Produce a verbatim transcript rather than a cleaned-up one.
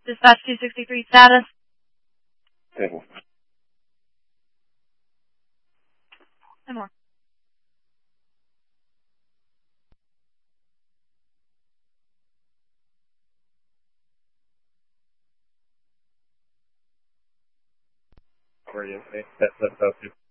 Dispatch two sixty-three status. Table. And more. Where are you? Okay. That's, that's, that's